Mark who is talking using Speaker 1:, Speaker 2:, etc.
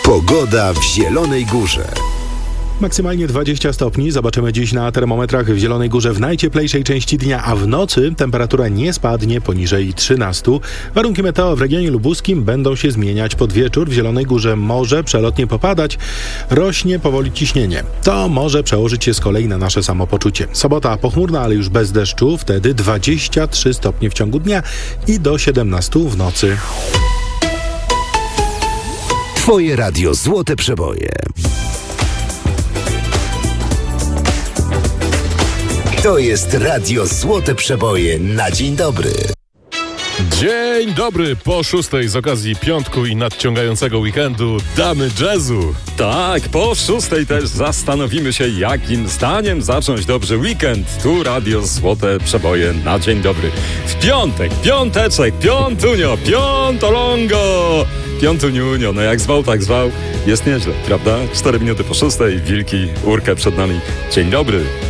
Speaker 1: Pogoda w Zielonej Górze.
Speaker 2: Maksymalnie 20 stopni zobaczymy dziś na termometrach w Zielonej Górze w najcieplejszej części dnia, a w nocy temperatura nie spadnie poniżej 13. Warunki meteo w regionie lubuskim będą się zmieniać pod wieczór. W Zielonej Górze może przelotnie popadać, rośnie powoli ciśnienie. To może przełożyć się z kolei na nasze samopoczucie. Sobota pochmurna, ale już bez deszczu, wtedy 23 stopnie w ciągu dnia i do 17 w nocy.
Speaker 1: Twoje radio Złote Przeboje. To jest radio Złote Przeboje na dzień dobry.
Speaker 3: Dzień dobry, po 6 z okazji piątku i nadciągającego weekendu damy jazzu.
Speaker 4: Tak, po 6 też zastanowimy się, jakim zdaniem zacząć dobrze weekend. Tu radio Złote Przeboje na dzień dobry. W piątek, piąteczek, piątunio, piątolongo. Piątuniunio, no jak zwał, tak zwał. Jest nieźle, prawda? 4 minuty po 6, wilki, urkę przed nami. Dzień dobry.